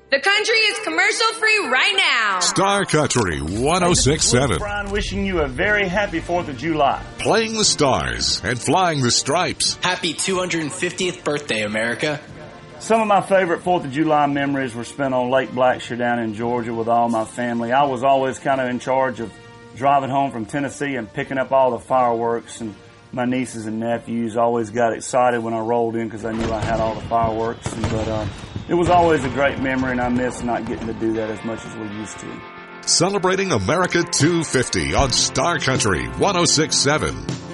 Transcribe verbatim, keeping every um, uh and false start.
The country is commercial-free right now. Star Country one oh six point seven. Brian wishing you a very happy fourth of July. Playing the stars and flying the stripes. Happy two hundred fiftieth birthday, America. Some of my favorite fourth of July memories were spent on Lake Blackshear down in Georgia with all my family. I was always kind of in charge of driving home from Tennessee and picking up all the fireworks, and my nieces and nephews always got excited when I rolled in because they knew I had all the fireworks. And, but uh, it was always a great memory, and I miss not getting to do that as much as we used to. Celebrating America two fifty on Star Country one oh six point seven.